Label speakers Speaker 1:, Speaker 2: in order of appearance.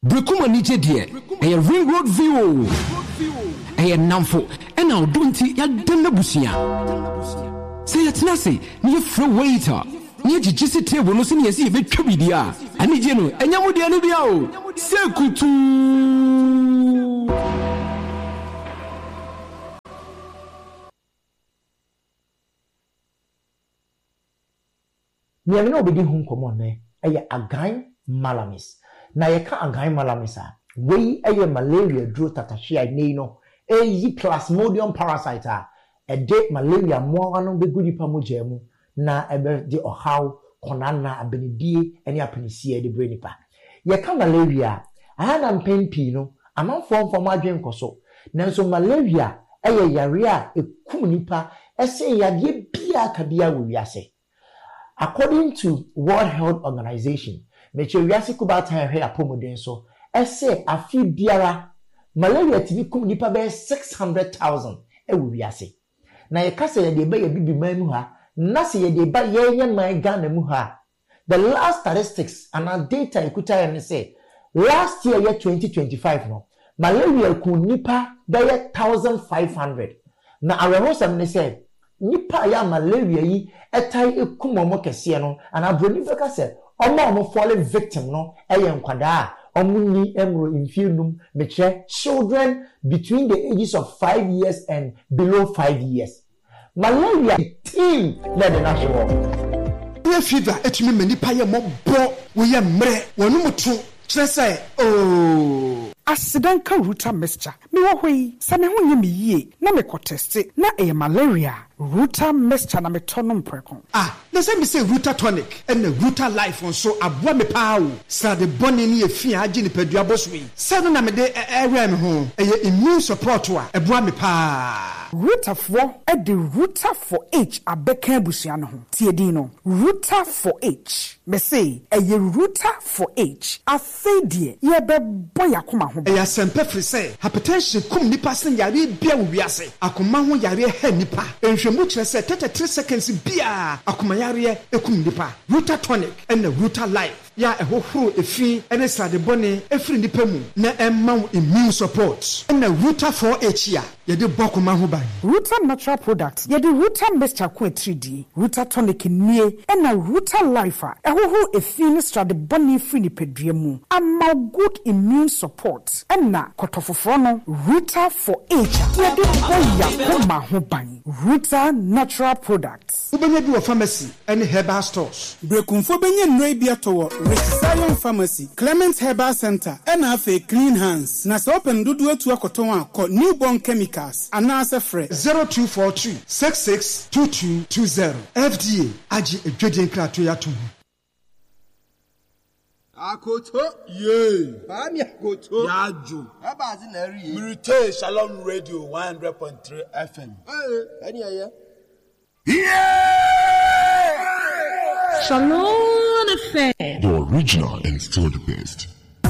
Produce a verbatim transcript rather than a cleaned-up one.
Speaker 1: Brekuma nije die. Eye Ring Road View. Eye namfo. Ena odonti ya dena busia. Say yatina say ni free waiter. Ni jijisi table no se ni yesi be twa bidia. Ani je no enyamu de no bia o. Sekutu.
Speaker 2: Ni amena obedi hu nkomo ne eye Agan Malamis. Na yeka Agan Malamis a we eye malaria dro tatahia nei no eyi Plasmodium parasite a ede malaria moa no begu nipa mogya mu na ebe de ohaw konana abenidie ene apenisie de bre nipa. Yeka malaria ahana mpempi no amanfo mfom adwen koso nanso malaria eye yare a ekum nipa ese yade bia kabia wo wiase. According to World Health Organization, meche wiase kuba tan hwe apomoden so ese afi biara malaria tini kum nipa be six hundred thousand e wo wiase. Na ye kase ye de ba ye bibi manu ha na se ye de ba ye yen man Ghana mu ha. The last statistics and our data ekuta ye say last year year twenty twenty-five no malaria ku nipa be one thousand five hundred. Na arehosam ne say nipa ya malaria yi etai ekumomo kese no and abroni beka say omo omo fallen victim no eye nkwada omuni emro infinum meche children between the ages of five years and below five years. Malaria team led the national.
Speaker 3: We fever etumi mani pa ye mo bo we ye mre wonu mutu kire say oh
Speaker 4: Asidanka Ruta mixture. Me wo hoi, sa me ho nyemi yie na me koteste na e malaria. Ruta mixture na me tonom preko.
Speaker 3: Ah, na say me say Ruta tonic and the Ruta life on so aboa me pa wo. Sa de boni ni efi agi ni padua boswe. Sa no na me de area me ho. Eye immune support wa aboa me pa.
Speaker 4: Ruta four e de Ruta for H abeka abusua no ho. Tie din no. Ruta for H. Me say eye Ruta for H. Afedie ye be boya kuma ho.
Speaker 3: Eye sempe free say hypertension kum nipa sen yare bia wo wiase. Akoma ho yare ha nipa. Enhwemu kire say thirty-three seconds bia akoma yare ekum nipa. Ruta tonic and the Ruta life. Ya ehohoro efi ene sade bone efiri nipa mu na emma immune support. And the Ruta four H ya ye de bokoma ho ban.
Speaker 4: Ruta natural products. Ye de Ruta mixture ko three D. Ruta tonic nie and na Ruta life a ehohoro efi ne sade bone efiri nipa dua mu. Ama good immune support. And na kotofofo no Ruta four H. Ye de boya koma ho ban. Ruta natural products.
Speaker 3: Ubenya bi wo pharmacy and herbal stores.
Speaker 5: Brekumfo benye nnoi bi ato Rich Zion Pharmacy, Clement Herbal Center, and Afe Clean Hands. Na so open dudu etu akotonwa ko Newborn Chemicals. Anase fre
Speaker 3: zero two four two six six two two two zero. F D A aji edweden krato ya to.
Speaker 6: Akoto ye Bami akoto Yaju Abazi na ri Mirite Shalom Radio one hundred point three F M. Eh any aya
Speaker 7: Yeah Shalom F M.
Speaker 8: The original and still the best.